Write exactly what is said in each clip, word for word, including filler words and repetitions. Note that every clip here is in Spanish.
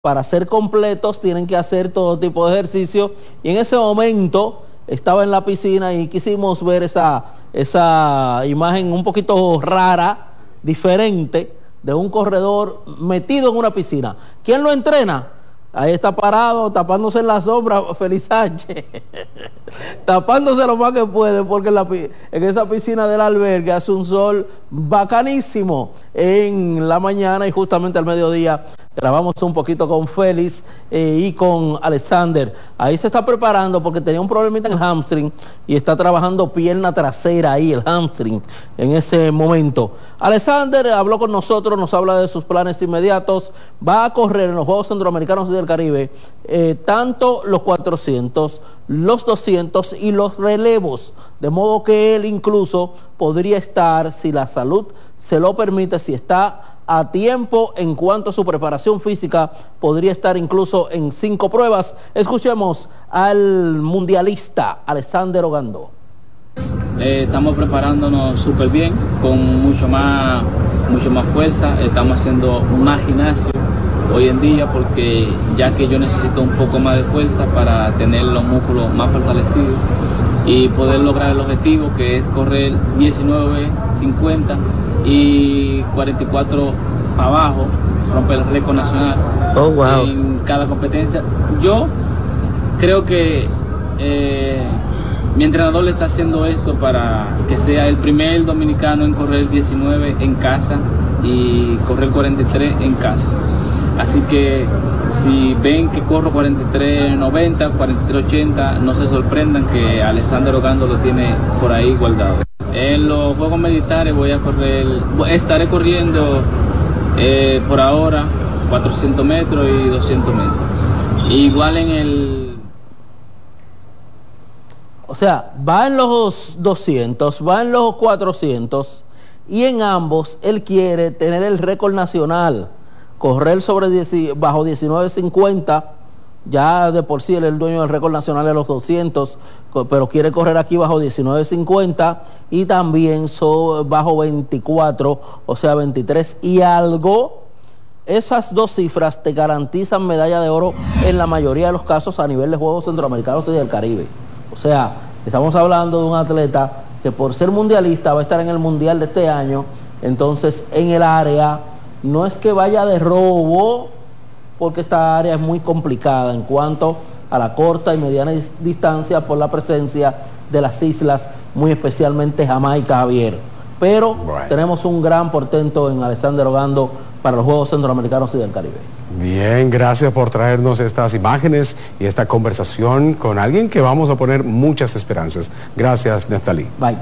para ser completos tienen que hacer todo tipo de ejercicio, y en ese momento estaba en la piscina y quisimos ver esa, esa imagen un poquito rara, diferente, de un corredor metido en una piscina. ¿Quién lo entrena? Ahí está parado, tapándose en la sombra, Félix Sánchez, tapándose lo más que puede, porque en, la, en esa piscina del albergue hace un sol bacanísimo en la mañana, y justamente al mediodía grabamos un poquito con Félix eh, y con Alexander. Ahí se está preparando porque tenía un problemita en el hamstring y está trabajando pierna trasera ahí, el hamstring, en ese momento. Alexander habló con nosotros, nos habla de sus planes inmediatos. Va a correr en los Juegos Centroamericanos y del Caribe eh, tanto los cuatrocientos, los doscientos y los relevos, de modo que él incluso podría estar, si la salud se lo permite, si está a tiempo en cuanto a su preparación física, podría estar incluso en cinco pruebas. Escuchemos al mundialista Alexander Ogando. Eh, estamos preparándonos súper bien, con mucho más, mucho más fuerza. Estamos haciendo más gimnasio hoy en día, porque ya que yo necesito un poco más de fuerza para tener los músculos más fortalecidos y poder lograr el objetivo, que es correr diecinueve cincuenta y cuarenta y cuatro para abajo, romper el récord nacional. Oh, wow. En cada competencia. Yo creo que eh, mi entrenador le está haciendo esto para que sea el primer dominicano en correr diecinueve en casa y correr cuarenta y tres en casa. Así que si ven que corro cuarenta y tres noventa, cuarenta y tres ochenta, no se sorprendan que Alexander Ogando lo tiene por ahí guardado. En los Juegos Militares voy a correr, estaré corriendo eh, por ahora cuatrocientos metros y doscientos metros. Igual en el... O sea, va en los doscientos, va en los cuatrocientos, y en ambos él quiere tener el récord nacional, correr sobre diez, bajo diecinueve cincuenta. Ya de por sí él es el dueño del récord nacional de los doscientos, pero quiere correr aquí bajo diecinueve cincuenta y también so, bajo veinticuatro, o sea veintitrés y algo. Esas dos cifras te garantizan medalla de oro en la mayoría de los casos a nivel de Juegos Centroamericanos y del Caribe. O sea, estamos hablando de un atleta que por ser mundialista va a estar en el mundial de este año. Entonces en el área no es que vaya de robo, porque esta área es muy complicada en cuanto a la corta y mediana distancia por la presencia de las islas, muy especialmente Jamaica, Javier. Pero right. Tenemos un gran portento en Alexander Ogando para los Juegos Centroamericanos y del Caribe. Bien, gracias por traernos estas imágenes y esta conversación con alguien que vamos a poner muchas esperanzas. Gracias, Neftalí. Bye.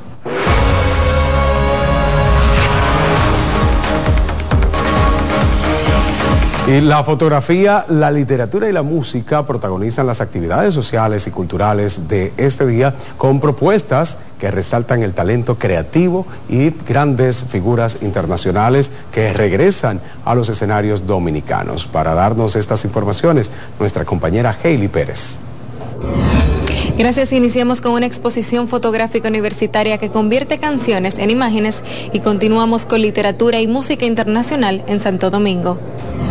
Y la fotografía, la literatura y la música protagonizan las actividades sociales y culturales de este día, con propuestas que resaltan el talento creativo y grandes figuras internacionales que regresan a los escenarios dominicanos. Para darnos estas informaciones, nuestra compañera Hailey Pérez. Gracias. Iniciamos con una exposición fotográfica universitaria que convierte canciones en imágenes, y continuamos con literatura y música internacional en Santo Domingo.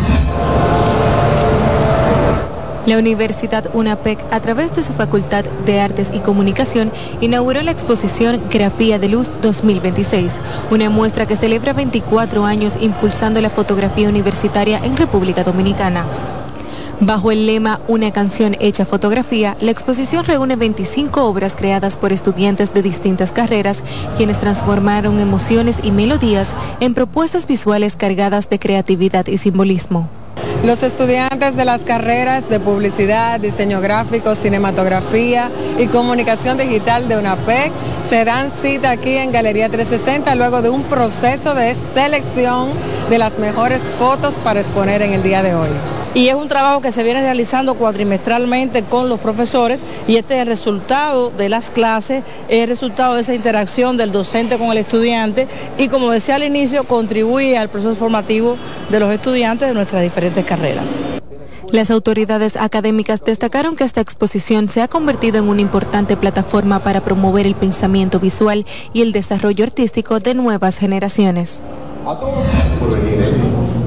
La Universidad UNAPEC, a través de su Facultad de Artes y Comunicación, inauguró la exposición Grafía de Luz dos mil veintiséis, una muestra que celebra veinticuatro años impulsando la fotografía universitaria en República Dominicana. Bajo el lema Una canción hecha fotografía, la exposición reúne veinticinco obras creadas por estudiantes de distintas carreras, quienes transformaron emociones y melodías en propuestas visuales cargadas de creatividad y simbolismo. Los estudiantes de las carreras de publicidad, diseño gráfico, cinematografía y comunicación digital de UNAPEC se dan cita aquí en Galería trescientos sesenta luego de un proceso de selección de las mejores fotos para exponer en el día de hoy. Y es un trabajo que se viene realizando cuatrimestralmente con los profesores, y este es el resultado de las clases, es el resultado de esa interacción del docente con el estudiante, y como decía al inicio, contribuye al proceso formativo de los estudiantes de nuestras diferentes carreras. Las autoridades académicas destacaron que esta exposición se ha convertido en una importante plataforma para promover el pensamiento visual y el desarrollo artístico de nuevas generaciones. A todos por venir.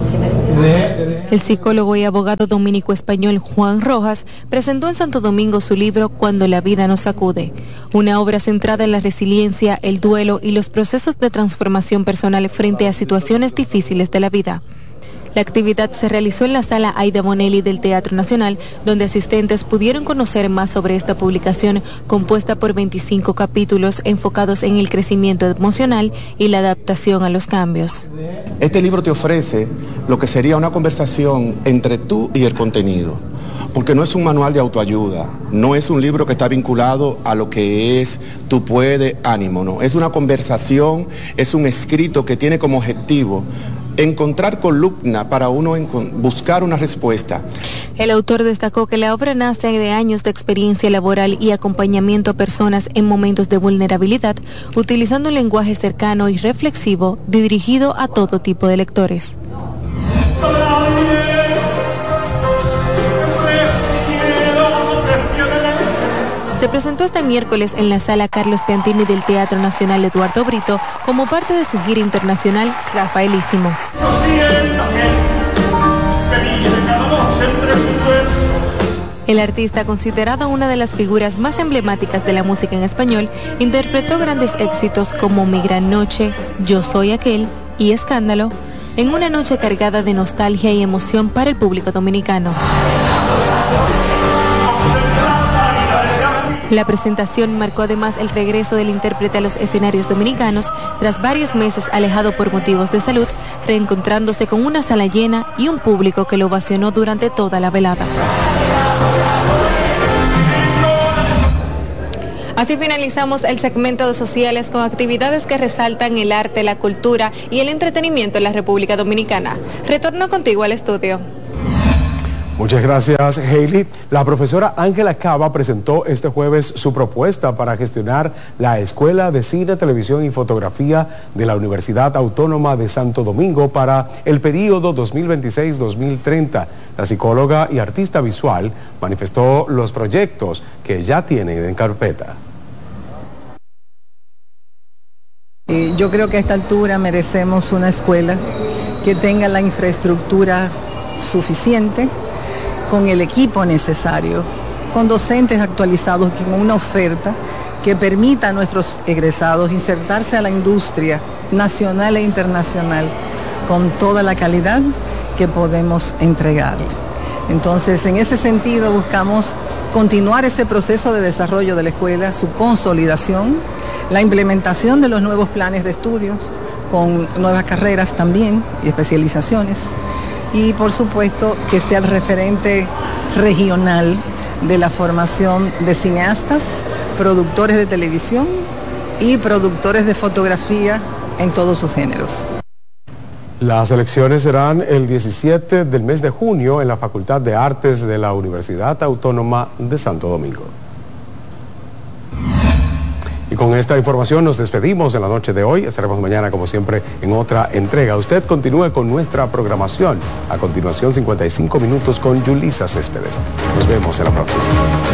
El psicólogo y abogado dominico-español Juan Rojas presentó en Santo Domingo su libro Cuando la vida nos sacude, una obra centrada en la resiliencia, el duelo y los procesos de transformación personal frente a situaciones difíciles de la vida. La actividad se realizó en la sala Aida Bonelli del Teatro Nacional, donde asistentes pudieron conocer más sobre esta publicación compuesta por veinticinco capítulos enfocados en el crecimiento emocional y la adaptación a los cambios. Este libro te ofrece lo que sería una conversación entre tú y el contenido, porque no es un manual de autoayuda, no es un libro que está vinculado a lo que es tú puedes, ánimo, no. Es una conversación, es un escrito que tiene como objetivo encontrar columna para uno buscar una respuesta. El autor destacó que la obra nace de años de experiencia laboral y acompañamiento a personas en momentos de vulnerabilidad, utilizando un lenguaje cercano y reflexivo dirigido a todo tipo de lectores. Se presentó este miércoles en la sala Carlos Piantini del Teatro Nacional Eduardo Brito como parte de su gira internacional Rafaelísimo. El artista, considerado una de las figuras más emblemáticas de la música en español, interpretó grandes éxitos como Mi Gran Noche, Yo Soy Aquel y Escándalo, en una noche cargada de nostalgia y emoción para el público dominicano. La presentación marcó además el regreso del intérprete a los escenarios dominicanos tras varios meses alejado por motivos de salud, reencontrándose con una sala llena y un público que lo ovacionó durante toda la velada. Así finalizamos el segmento de sociales con actividades que resaltan el arte, la cultura y el entretenimiento en la República Dominicana. Retorno contigo al estudio. Muchas gracias, Hailey. La profesora Ángela Cava presentó este jueves su propuesta para gestionar la Escuela de Cine, Televisión y Fotografía de la Universidad Autónoma de Santo Domingo para el período dos mil veintiséis a dos mil treinta. La psicóloga y artista visual manifestó los proyectos que ya tiene en carpeta. Yo creo que a esta altura merecemos una escuela que tenga la infraestructura suficiente, con el equipo necesario, con docentes actualizados, con una oferta que permita a nuestros egresados insertarse a la industria nacional e internacional con toda la calidad que podemos entregarle. Entonces, en ese sentido, buscamos continuar ese proceso de desarrollo de la escuela, su consolidación, la implementación de los nuevos planes de estudios, con nuevas carreras también y especializaciones, y por supuesto que sea el referente regional de la formación de cineastas, productores de televisión y productores de fotografía en todos sus géneros. Las elecciones serán el diecisiete del mes de junio en la Facultad de Artes de la Universidad Autónoma de Santo Domingo. Y con esta información nos despedimos en la noche de hoy. Estaremos mañana, como siempre, en otra entrega. Usted continúe con nuestra programación. A continuación, cincuenta y cinco minutos con Yulisa Céspedes. Nos vemos en la próxima.